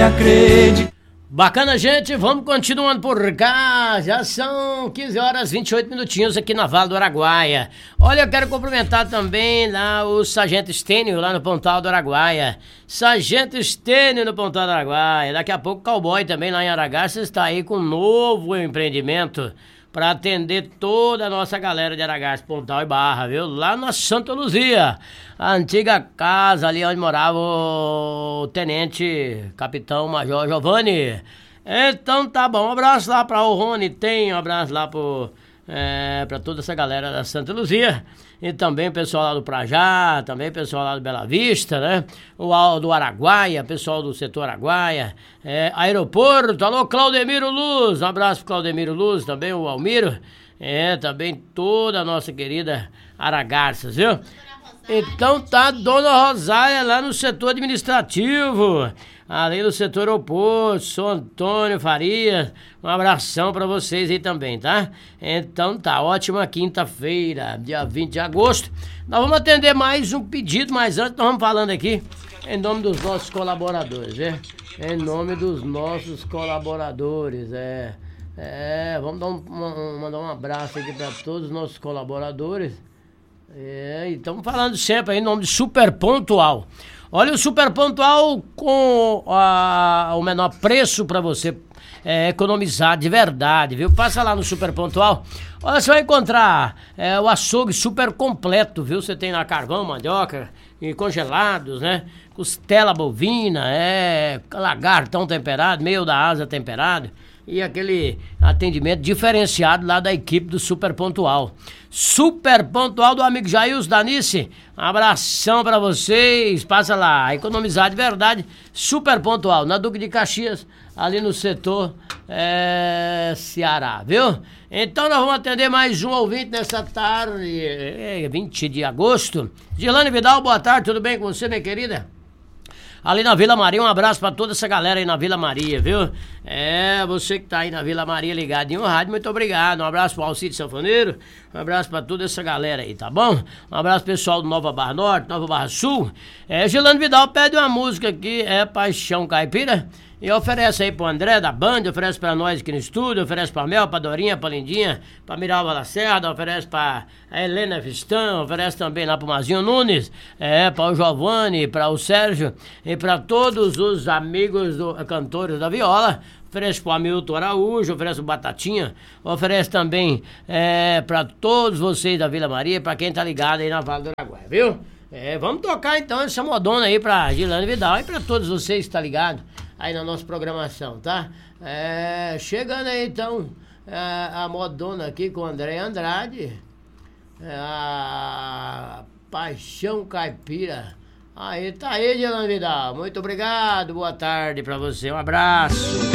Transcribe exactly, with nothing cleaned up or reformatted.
acreditar. Bacana, gente, vamos continuando por cá. Já são quinze horas e vinte e oito minutinhos aqui na Vale do Araguaia. Olha, eu quero cumprimentar também lá o Sargento Estênio, lá no Pontal do Araguaia. Sargento Estênio no Pontal do Araguaia. Daqui a pouco o Cowboy também lá em Aragarça está aí com um novo empreendimento para atender toda a nossa galera de Aragarça, Pontal e Barra, viu? Lá na Santa Luzia, a antiga casa ali onde morava o tenente capitão major Giovanni. Então tá bom, um abraço lá para o Rony, tem um abraço lá pro, é, para toda essa galera da Santa Luzia. E também o pessoal lá do Prajá, também o pessoal lá do Bela Vista, né? O do Araguaia, pessoal do setor Araguaia, é, aeroporto, alô Claudemiro Luz, um abraço pro Claudemiro Luz, também o Almiro, é, também toda a nossa querida Aragarças, viu? Então tá Dona Rosália lá no setor administrativo, ali no setor aeroporto, São Antônio Farias, um abração pra vocês aí também, tá? Então tá, ótima quinta-feira, dia vinte de agosto. Nós vamos atender mais um pedido, mas antes nós vamos falando aqui em nome dos nossos colaboradores, é? Em nome dos nossos colaboradores, é. É, vamos dar um, um, mandar um abraço aqui pra todos os nossos colaboradores. É, e estamos falando sempre aí em nome de Super Pontual. Olha o Super Pontual com a, o menor preço para você é, economizar de verdade, viu? Passa lá no Super Pontual. Olha, você vai encontrar é, o açougue super completo, viu? Você tem lá carvão, mandioca e congelados, né? Costela bovina, é, lagartão temperado, meio da asa temperado. E aquele atendimento diferenciado lá da equipe do Super Pontual. Super Pontual do amigo Jails Danice. Um abração pra vocês. Passa lá, economizar de verdade. Super Pontual, na Duque de Caxias, ali no setor é, Ceará, viu? Então nós vamos atender mais um ouvinte nessa tarde, é, vinte de agosto. Gilane Vidal, boa tarde, tudo bem com você, minha querida? Ali na Vila Maria, um abraço pra toda essa galera aí na Vila Maria, viu? É, você que tá aí na Vila Maria ligado em um rádio, muito obrigado. Um abraço pro Alcide Sanfoneiro, um abraço pra toda essa galera aí, tá bom? Um abraço pessoal do Nova Barra Norte, Nova Barra Sul. É, Gilano Vidal pede uma música aqui, é Paixão Caipira. E oferece aí pro André da banda, oferece pra nós aqui no estúdio, oferece pra Mel, pra Dorinha, pra Lindinha, pra Miralva Lacerda, oferece pra Helena Vistão, oferece também lá pro Mazinho Nunes, é, pra o Giovanni, pra o Sérgio e pra todos os amigos do, cantores da viola. Oferece pro Hamilton Araújo, oferece o Batatinha, oferece também é, pra todos vocês da Vila Maria, pra quem tá ligado aí na Vale do Araguaia, viu? É, vamos tocar então essa modona aí pra Gilane Vidal e pra todos vocês que tá ligado aí na nossa programação, tá? É, chegando aí então a, a modona aqui com o André Andrade, é, a Paixão Caipira. Aí tá aí, Gilane Vidal, muito obrigado, boa tarde pra você, um abraço.